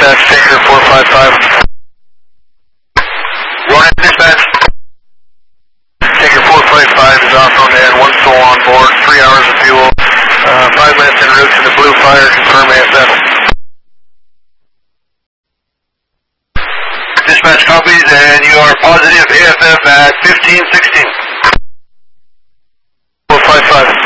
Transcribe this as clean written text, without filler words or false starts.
dispatch, Tanker 455. Ronan dispatch. Tanker 455 is off on end, 1 soul on board, 3 hours of fuel, 5 minutes en route to the Blue Fire, confirm AFF. Dispatch copies, and you are positive AFF at 1516. 455.